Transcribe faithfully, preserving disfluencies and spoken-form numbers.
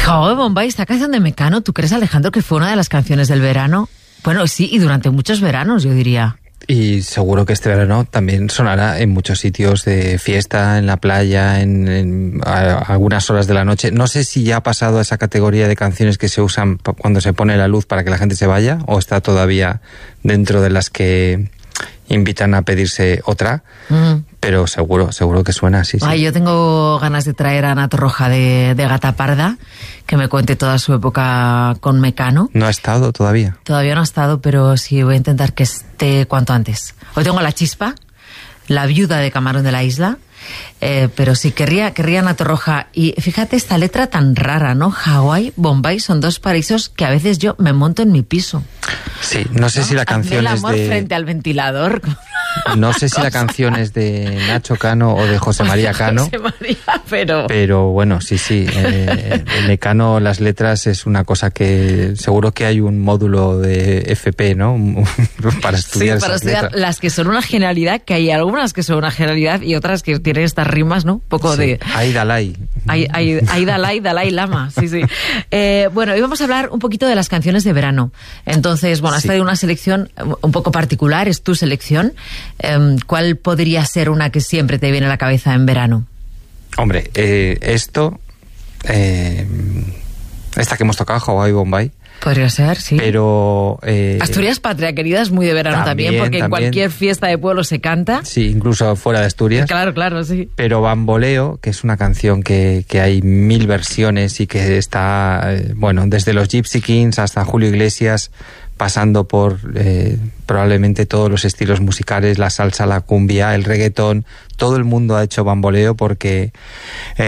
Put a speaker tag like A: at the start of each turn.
A: Hawaii Bombay, esta canción de Mecano, ¿tú crees, Alejandro, que fue una de las canciones del verano? Bueno, sí, y durante muchos veranos, yo diría.
B: Y seguro que este verano también sonará en muchos sitios de fiesta, en la playa, en, en a, algunas horas de la noche. No sé si ya ha pasado a esa categoría de canciones que se usan cuando se pone la luz para que la gente se vaya, o está todavía dentro de las que invitan a pedirse otra, mm. pero seguro, seguro que suena así.
A: Ay,
B: sí.
A: Yo tengo ganas de traer a Ana Torroja de, de Gata Parda, que me cuente toda su época con Mecano.
B: ¿No ha estado todavía?
A: Todavía no ha estado, pero sí voy a intentar que esté cuanto antes. Hoy tengo a La Chispa, la viuda de Camarón de la Isla, eh, pero sí, querría, querría Ana Torroja. Y fíjate esta letra tan rara, ¿no? Hawái, Bombay son dos paraísos que a veces yo me monto en mi piso.
B: Sí, no sé ¿no? si la canción
A: es
B: de...
A: frente al ventilador.
B: No sé si la canción es de Nacho Cano o de José María Cano.
A: José María, pero...
B: Pero bueno, sí, sí. Eh, en Cano las letras es una cosa que seguro que hay un módulo de F P, ¿no? Para estudiar
A: sí, para
B: esas
A: estudiar
B: letras.
A: Las que son una genialidad, que hay algunas que son una genialidad y otras que tienen estas rimas, ¿no? Un poco
B: sí.
A: de...
B: Ahí Dalai.
A: Ahí, ahí, ahí Dalai, Dalai Lama, sí, sí. Eh, bueno, hoy vamos a hablar un poquito de las canciones de verano. Entonces, bueno, has
B: sí.
A: traído una selección un poco particular, es tu selección. Eh, ¿Cuál podría ser una que siempre te viene a la cabeza en verano?
B: Hombre, eh, esto... Eh, esta que hemos tocado, Hawaii Bombay.
A: Podría ser, sí.
B: Pero... Eh,
A: Asturias Patria Querida es muy de verano también, también porque también. En cualquier fiesta de pueblo se canta.
B: Sí, incluso fuera de Asturias.
A: Claro, claro, sí.
B: Pero Bamboleo, que es una canción que, que hay mil versiones y que está, eh, bueno, desde los Gypsy Kings hasta Julio Iglesias, pasando por eh, probablemente todos los estilos musicales, la salsa, la cumbia, el reggaetón, todo el mundo ha hecho bamboleo porque... Eh,